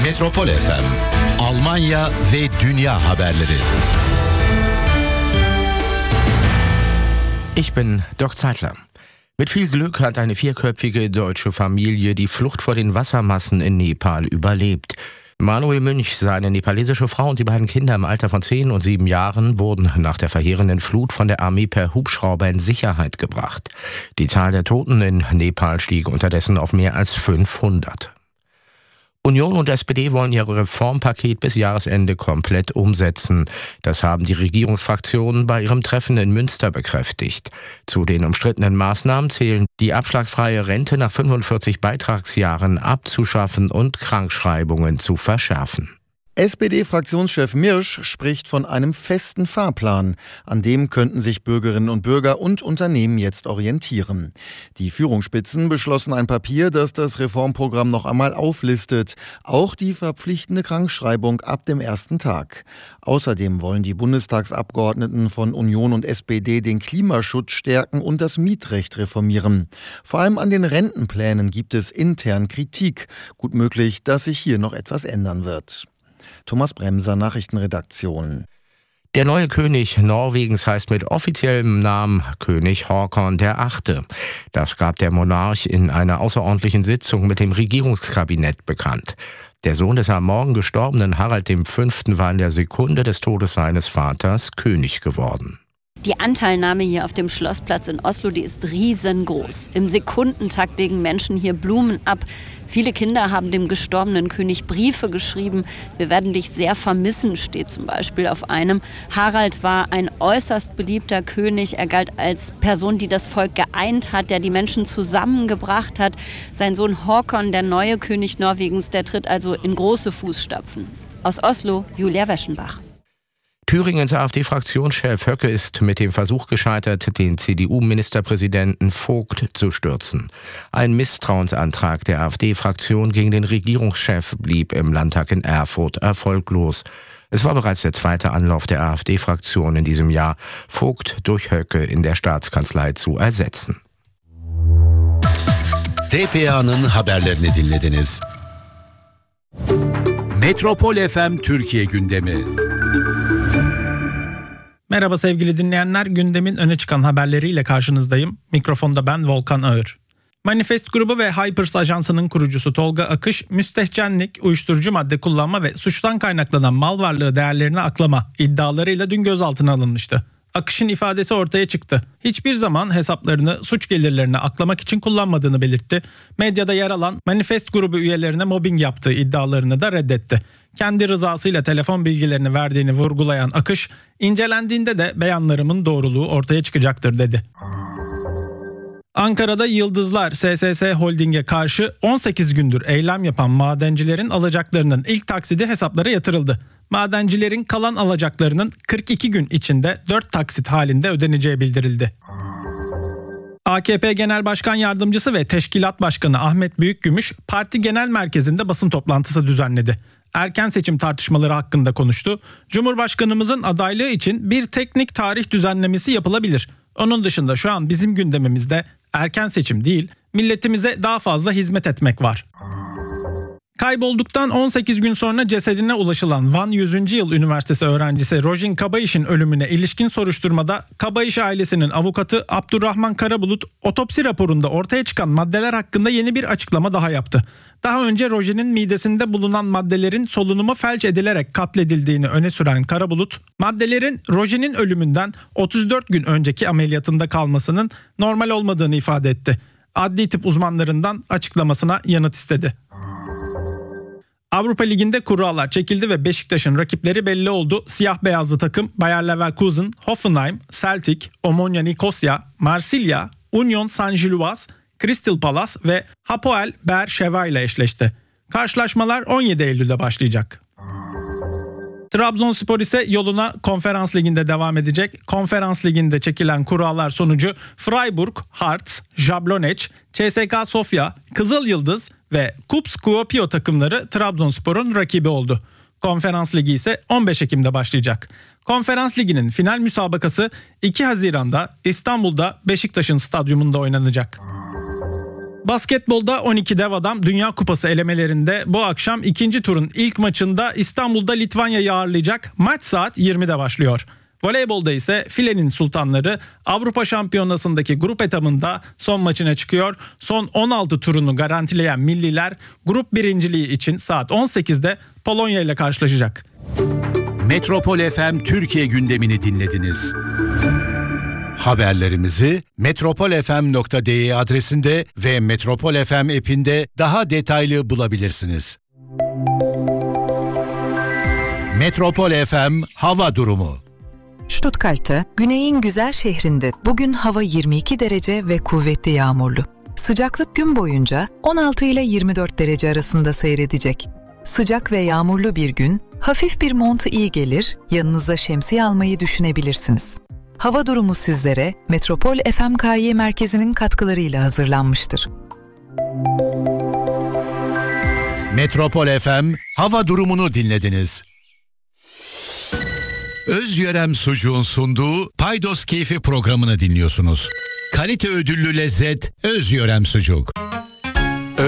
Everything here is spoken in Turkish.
Metropol FM, Almanya ve dünya haberleri. Ich bin Dirk Zeitler. Mit viel Glück hat eine vierköpfige deutsche Familie die Flucht vor den Wassermassen in Nepal überlebt. Manuel Münch, seine nepalesische Frau und die beiden Kinder im Alter von 10 und 7 Jahren wurden nach der verheerenden Flut von der Armee per Hubschrauber in Sicherheit gebracht. Die Zahl der Toten in Nepal stieg unterdessen auf mehr als 500. Union und SPD wollen ihr Reformpaket bis Jahresende komplett umsetzen. Das haben die Regierungsfraktionen bei ihrem Treffen in Münster bekräftigt. Zu den umstrittenen Maßnahmen zählen, die abschlagsfreie Rente nach 45 Beitragsjahren abzuschaffen und Krankschreibungen zu verschärfen. SPD-Fraktionschef Mirsch spricht von einem festen Fahrplan. An dem könnten sich Bürgerinnen und Bürger und Unternehmen jetzt orientieren. Die Führungsspitzen beschlossen ein Papier, das das Reformprogramm noch einmal auflistet. Auch die verpflichtende Krankschreibung ab dem ersten Tag. Außerdem wollen die Bundestagsabgeordneten von Union und SPD den Klimaschutz stärken und das Mietrecht reformieren. Vor allem an den Rentenplänen gibt es intern Kritik. Gut möglich, dass sich hier noch etwas ändern wird. Thomas Bremser, Nachrichtenredaktion. Der neue König Norwegens heißt mit offiziellem Namen König Håkon VIII. Das gab der Monarch in einer außerordentlichen Sitzung mit dem Regierungskabinett bekannt. Der Sohn des am Morgen gestorbenen Harald V. war in der Sekunde des Todes seines Vaters König geworden. Die Anteilnahme hier auf dem Schlossplatz in Oslo, die ist riesengroß. Im Sekundentakt legen Menschen hier Blumen ab. Viele Kinder haben dem gestorbenen König Briefe geschrieben. Wir werden dich sehr vermissen, steht zum Beispiel auf einem. Harald war ein äußerst beliebter König. Er galt als Person, die das Volk geeint hat, der die Menschen zusammengebracht hat. Sein Sohn Håkon, der neue König Norwegens, der tritt also in große Fußstapfen. Aus Oslo, Julia Weschenbach. Thüringens AfD-Fraktionschef Höcke ist mit dem Versuch gescheitert, den CDU-Ministerpräsidenten Vogt zu stürzen. Ein Misstrauensantrag der AfD-Fraktion gegen den Regierungschef blieb im Landtag in Erfurt erfolglos. Es war bereits der zweite Anlauf der AfD-Fraktion in diesem Jahr, Vogt durch Höcke in der Staatskanzlei zu ersetzen. TPA'nın haberlerini dinlediniz. Metropol FM Türkiye gündemi. Merhaba sevgili dinleyenler, gündemin öne çıkan haberleriyle karşınızdayım. Mikrofonda ben Volkan Ağır. Manifest grubu ve Hypers ajansının kurucusu Tolga Akış, müstehcenlik, uyuşturucu madde kullanma ve suçtan kaynaklanan mal varlığı değerlerini aklama iddialarıyla dün gözaltına alınmıştı. Akış'ın ifadesi ortaya çıktı. Hiçbir zaman hesaplarını suç gelirlerini aklamak için kullanmadığını belirtti. Medyada yer alan Manifest grubu üyelerine mobbing yaptığı iddialarını da reddetti. Kendi rızasıyla telefon bilgilerini verdiğini vurgulayan Akış, incelendiğinde de beyanlarımın doğruluğu ortaya çıkacaktır dedi. Ankara'da Yıldızlar SSS Holding'e karşı 18 gündür eylem yapan madencilerin alacaklarının ilk taksidi hesaplara yatırıldı. Madencilerin kalan alacaklarının 42 gün içinde 4 taksit halinde ödeneceği bildirildi. AKP Genel Başkan Yardımcısı ve Teşkilat Başkanı Ahmet Büyükgümüş, parti genel merkezinde basın toplantısı düzenledi. Erken seçim tartışmaları hakkında konuştu. Cumhurbaşkanımızın adaylığı için bir teknik tarih düzenlemesi yapılabilir. Onun dışında şu an bizim gündemimizde erken seçim değil, milletimize daha fazla hizmet etmek var. Kaybolduktan 18 gün sonra cesedine ulaşılan Van 100. Yıl Üniversitesi öğrencisi Rojin Kabayiş'in ölümüne ilişkin soruşturmada Kabayiş ailesinin avukatı Abdurrahman Karabulut, otopsi raporunda ortaya çıkan maddeler hakkında yeni bir açıklama daha yaptı. Daha önce Rojin'in midesinde bulunan maddelerin solunumu felç edilerek katledildiğini öne süren Karabulut, maddelerin Rojin'in ölümünden 34 gün önceki ameliyatında kalmasının normal olmadığını ifade etti. Adli tıp uzmanlarından açıklamasına yanıt istedi. Avrupa Ligi'nde kurallar çekildi ve Beşiktaş'ın rakipleri belli oldu. Siyah beyazlı takım Bayer Leverkusen, Hoffenheim, Celtic, Omonia Nicosia, Marsilya, Union Saint-Gilloise, Crystal Palace ve Hapoel Beersheva ile eşleşti. Karşılaşmalar 17 Eylül'de başlayacak. Trabzonspor ise yoluna Konferans Ligi'nde devam edecek. Konferans Ligi'nde çekilen kurallar sonucu Freiburg, Hearts, Jablonec, CSKA Sofya, Kızıl Yıldız ve KuPS Kuopio takımları Trabzonspor'un rakibi oldu. Konferans Ligi ise 15 Ekim'de başlayacak. Konferans Ligi'nin final müsabakası 2 Haziran'da İstanbul'da Beşiktaş'ın stadyumunda oynanacak. Basketbolda 12 dev adam Dünya Kupası elemelerinde bu akşam ikinci turun ilk maçında İstanbul'da Litvanya'yı ağırlayacak. Maç saat 20'de başlıyor. Voleybolda ise filenin sultanları Avrupa Şampiyonası'ndaki grup etabında son maçına çıkıyor. Son 16 turunu garantileyen milliler grup birinciliği için saat 18'de Polonya ile karşılaşacak. Metropol FM Türkiye gündemini dinlediniz. Haberlerimizi metropolfm.de adresinde ve Metropol FM app'inde daha detaylı bulabilirsiniz. Metropol FM hava durumu. Stuttgart'ta, güneyin güzel şehrinde bugün hava 22 derece ve kuvvetli yağmurlu. Sıcaklık gün boyunca 16 ile 24 derece arasında seyredecek. Sıcak ve yağmurlu bir gün, hafif bir mont iyi gelir, yanınıza şemsiye almayı düşünebilirsiniz. Hava durumu sizlere Metropol FMKY merkezinin katkılarıyla hazırlanmıştır. Metropol FM hava durumunu dinlediniz. Özyörem Sucuğun sunduğu Paydos Keyfi programını dinliyorsunuz. Kalite ödüllü lezzet Özyörem Sucuk.